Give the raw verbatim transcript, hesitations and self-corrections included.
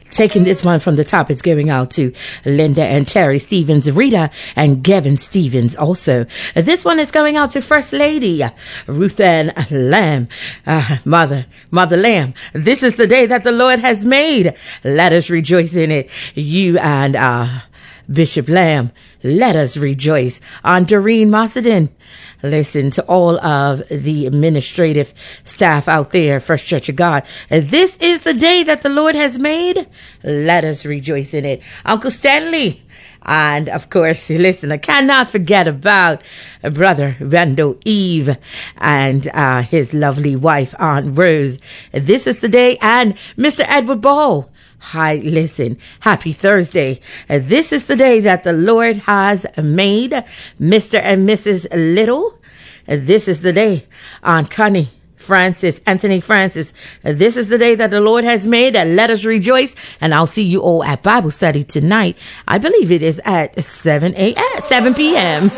Taking this one from the top, it's going out to Linda and Terry Stevens, Rita and Gavin Stevens also. This one is going out to First Lady Ruth Ann Lamb. Uh, Mother, Mother Lamb, this is the day that the Lord has made. Let us rejoice in it. You and uh, Bishop Lamb, let us rejoice. On Doreen Mossadin. Listen to all of the administrative staff out there, First Church of God. This is the day that the Lord has made. Let us rejoice in it. Uncle Stanley. And of course, listen, I cannot forget about Brother Randall Eve and uh, his lovely wife, Aunt Rose. This is the day. And Mister Edward Ball. Hi, listen, happy Thursday. Uh, this is the day that the Lord has made. Mister and Missus Little. Uh, this is the day. Aunt Connie Francis, Anthony Francis. Uh, this is the day that the Lord has made. Uh, let us rejoice. And I'll see you all at Bible study tonight. I believe it is at seven a.m., seven p.m.